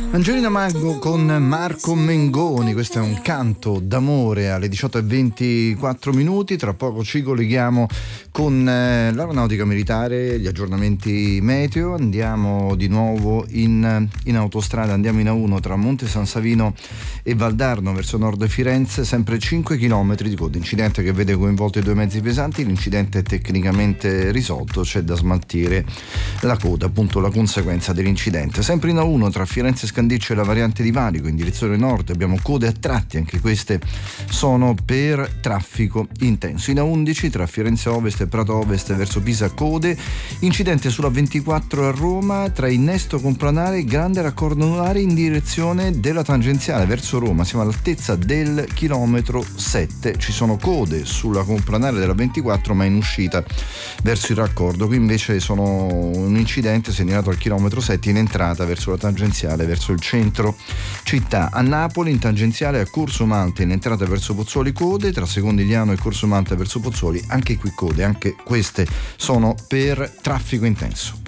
Angelina Mango con Marco Mengoni, questo è un canto d'amore alle 18:24. Tra poco ci colleghiamo con l'aeronautica militare, gli aggiornamenti meteo, andiamo di nuovo in autostrada, andiamo in A1 tra Monte San Savino e Valdarno verso nord Firenze, sempre 5 km di coda, incidente che vede coinvolti 2 mezzi pesanti, l'incidente è tecnicamente risolto, c'è da smaltire la coda, appunto la conseguenza dell'incidente. Sempre in A1 tra Firenze e Scandiccio e la variante di Valico in direzione nord abbiamo code a tratti, anche queste sono per traffico intenso. In A11 tra Firenze Ovest e Prato Ovest verso Pisa code, incidente sulla 24 a Roma tra Innesto Complanare e Grande Raccordo Anulare in direzione della tangenziale verso Roma, siamo all'altezza del chilometro 7, ci sono code sulla Complanare della 24 ma in uscita verso il raccordo. Qui invece sono un incidente segnalato al chilometro 7 in entrata verso la tangenziale verso il centro città. A Napoli in tangenziale a Corso Malta in entrata verso Pozzuoli code, tra Secondigliano e Corso Malta verso Pozzuoli anche qui code, anche queste sono per traffico intenso.